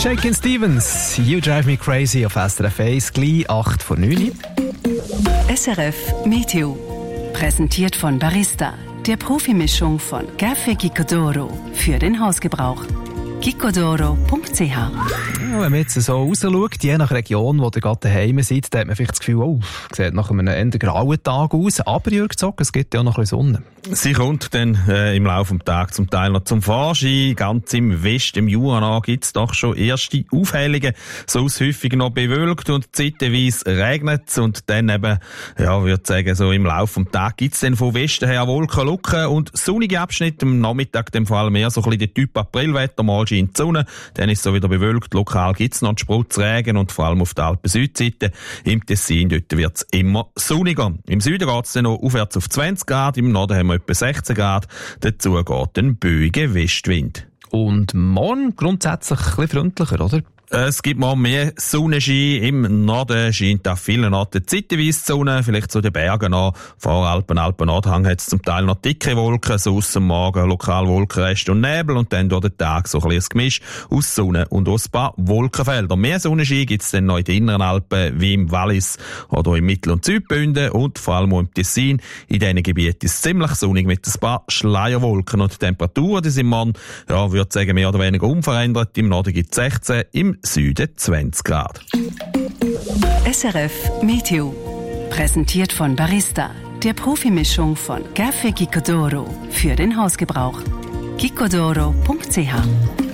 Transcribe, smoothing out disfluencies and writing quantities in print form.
Shakin' Stevens, You Drive Me Crazy auf SRF 1, gleich 8 vor 9. SRF Meteo. Präsentiert von Barista, der Profimischung von Café Gicodoro für den Hausgebrauch. gicodoro.ch. Ja, wenn man jetzt so rausschaut, je nach Region, wo ihr gerade daheim seid, da hat man vielleicht das Gefühl, oh, sieht nach einem eher grauen Tag aus. Aber Jürg Zock, es gibt ja auch noch ein bisschen Sonne. Sie kommt dann im Laufe des Tages zum Teil noch zum Vorschein. Ganz im Westen, im Jura, gibt es doch schon erste Aufhellungen. So ist häufig noch bewölkt und zeitweise regnet es. Und dann eben, ja, würde ich sagen, so im Laufe des Tages gibt es dann von Westen her Wolkenlucken und sonnige Abschnitte. Am Nachmittag dem Fall mehr so ein bisschen der Typ Aprilwetter. Mal scheint die Sonne, dann ist es so wieder bewölkt. Lokal gibt es noch einen Sprutzregen und vor allem auf der Alpen-Südseite. Im Tessin, dort wird es immer sonniger. Im Süden geht es dann noch aufwärts auf 20 Grad, im Norden haben wir etwa 16 Grad. Dazu geht ein böiger Westwind. Und morgen grundsätzlich ein bisschen freundlicher, oder? Es gibt mal mehr Sonnenschein. Im Norden scheint an vielen Orten zeitweise die Sonne, vielleicht zu den Bergen noch. Vor Alpen-Nordhang hat es zum Teil noch dicke Wolken, so aus dem Morgen lokal Wolkenrest und Nebel und dann durch den Tag so ein bisschen ein Gemisch aus Sonne und aus ein paar Wolkenfeldern. Mehr Sonnenschein gibt es dann noch in den inneren Alpen, wie im Wallis oder im Mittel- und Südbünden und vor allem auch im Tessin. In diesen Gebieten ist es ziemlich sonnig mit ein paar Schleierwolken und die Temperaturen, die sind morgen, ja, würde sagen, mehr oder weniger unverändert. Im Norden gibt es 16, im Süden 20 Grad. SRF Meteo. Präsentiert von Barista, der Profimischung von Café Gicodoro für den Hausgebrauch. gicodoro.ch